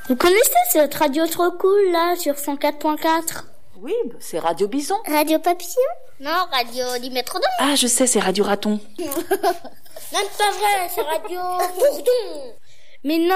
Vous connaissez cette radio trop cool là sur 104.4? Oui, c'est Radio Bison. Radio Papillon? Non, Radio du Métronome. Ah, je sais, c'est Radio Raton. Non, c'est pas vrai, c'est Radio Bourdon. Mais non.